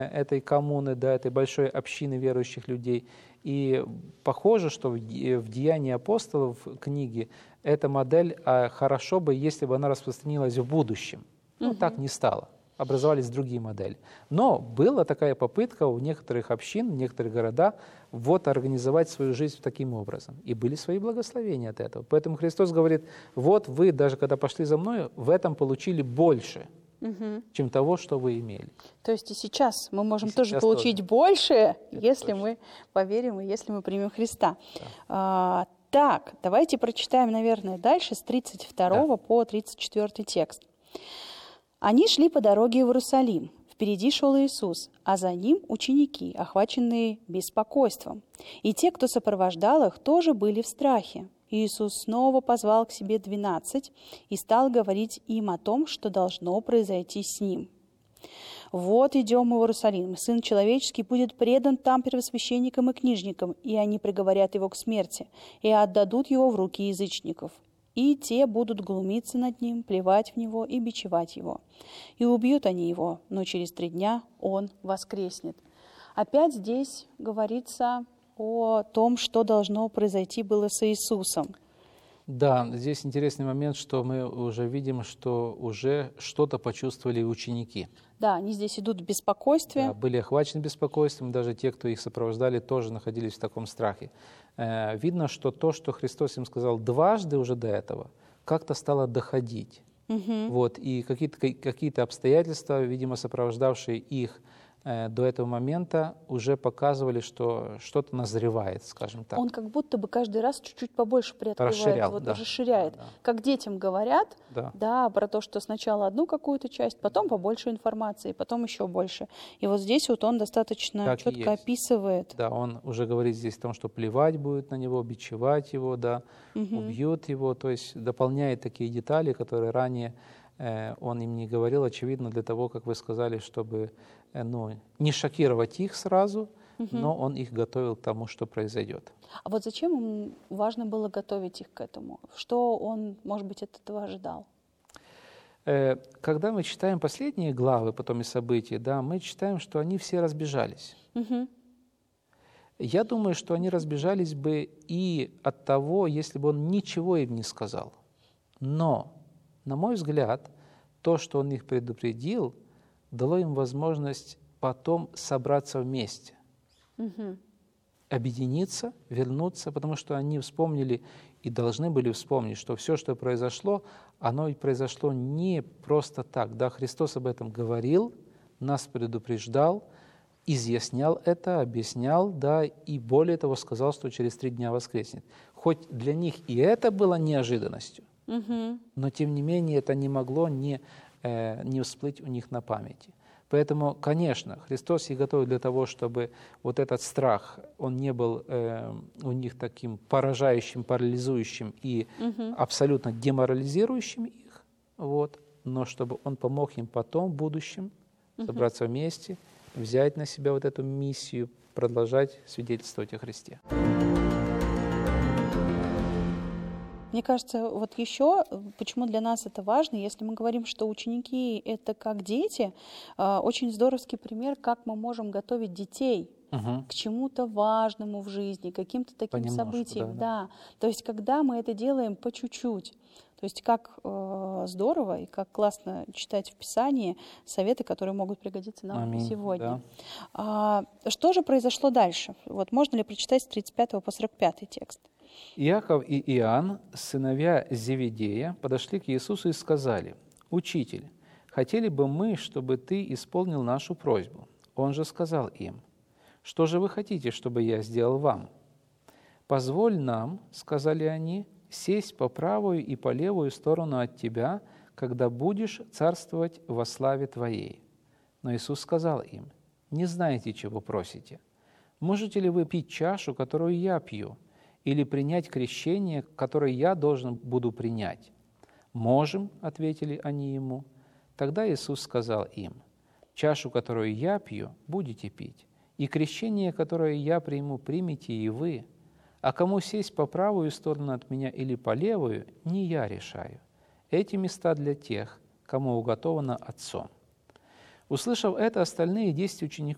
этой коммуны, да, этой большой общины верующих людей. И похоже, что в «Деянии апостолов» книге эта модель хорошо бы, если бы она распространилась в будущем. Но так не стало. Образовались другие модели. Но была такая попытка у некоторых общин, в некоторых городах вот организовать свою жизнь таким образом. И были свои благословения от этого. Поэтому Христос говорит, вот вы, даже когда пошли за мною, в этом получили больше, чем того, что вы имели. То есть и сейчас мы можем тоже получить больше, если мы поверим и если мы примем Христа. Да. Так, давайте прочитаем, наверное, дальше с 32 по 34 текст. «Они шли по дороге в Иерусалим. Впереди шел Иисус, а за ним ученики, охваченные беспокойством. И те, кто сопровождал их, тоже были в страхе. Иисус снова позвал к себе 12 и стал говорить им о том, что должно произойти с Ним. «Вот идем мы в Иерусалим, Сын Человеческий будет предан там первосвященникам и книжникам, и они приговорят Его к смерти, и отдадут Его в руки язычников. И те будут глумиться над Ним, плевать в Него и бичевать Его. И убьют они Его, но через 3 дня Он воскреснет». Опять здесь говорится о том, что должно произойти было с Иисусом. Да, здесь интересный момент, что мы уже видим, что уже что-то почувствовали ученики. Да, они здесь идут в беспокойстве. Да, были охвачены беспокойством, даже те, кто их сопровождали, тоже находились в таком страхе. Видно, что то, что Христос им сказал дважды уже до этого, как-то стало доходить. Вот, и какие-то обстоятельства, видимо, сопровождавшие их до этого момента, уже показывали, что что-то назревает, скажем так. Он как будто бы каждый раз чуть-чуть побольше приоткрывает, расширяет. Да. Как детям говорят, про то, что сначала одну какую-то часть, потом побольше информации, потом еще больше. И вот здесь вот он достаточно так четко описывает. Да, он уже говорит здесь о том, что плевать будет на него, бичевать его, убьют его, то есть дополняет такие детали, которые ранее он им не говорил, очевидно, для того, как вы сказали, чтобы не шокировать их сразу, но он их готовил к тому, что произойдет. А вот зачем ему важно было готовить их к этому? Что он, может быть, от этого ожидал? Когда мы читаем последние главы, потом и события, мы читаем, что они все разбежались. Я думаю, что они разбежались бы и от того, если бы он ничего им не сказал. Но, на мой взгляд, то, что он их предупредил, дало им возможность потом собраться вместе, объединиться, вернуться, потому что они вспомнили и должны были вспомнить, что все, что произошло, оно ведь произошло не просто так. Да, Христос об этом говорил, нас предупреждал, изъяснял это, объяснял, и более того сказал, что через 3 дня воскреснет. Хоть для них и это было неожиданностью, но тем не менее это не могло не всплыть у них на памяти. Поэтому, конечно, Христос их готовит для того, чтобы вот этот страх, он не был у них таким поражающим, парализующим и абсолютно деморализирующим их, но чтобы он помог им потом, в будущем, собраться вместе, взять на себя вот эту миссию, продолжать свидетельствовать о Христе. Мне кажется, вот еще, почему для нас это важно, если мы говорим, что ученики — это как дети, очень здоровский пример, как мы можем готовить детей к чему-то важному в жизни, каким-то таким событиям. Да. То есть, когда мы это делаем по чуть-чуть. То есть, как здорово и как классно читать в Писании советы, которые могут пригодиться нам сегодня. Да. Что же произошло дальше? Вот можно ли прочитать с 35 по 45 текст? Иаков и Иоанн, сыновья Зеведея, подошли к Иисусу и сказали: «Учитель, хотели бы мы, чтобы ты исполнил нашу просьбу». Он же сказал им: «Что же вы хотите, чтобы я сделал вам?» «Позволь нам, — сказали они, — сесть по правую и по левую сторону от тебя, когда будешь царствовать во славе твоей». Но Иисус сказал им: «Не знаете, чего просите. Можете ли вы пить чашу, которую я пью, или принять крещение, которое я должен буду принять?» «Можем», — ответили они ему. Тогда Иисус сказал им: «Чашу, которую я пью, будете пить, и крещение, которое я приму, примете и вы. А кому сесть по правую сторону от меня или по левую, не я решаю. Эти места для тех, кому уготовано Отцом». Услышав это, остальные 10 учеников